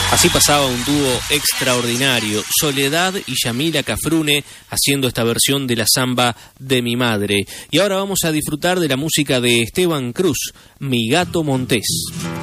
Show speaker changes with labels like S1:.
S1: Así pasaba un dúo extraordinario, Soledad y Yamila Cafrune, haciendo esta versión de la samba de mi madre. Y ahora vamos a disfrutar de la música de Esteban Cruz, Mi Gato Montés.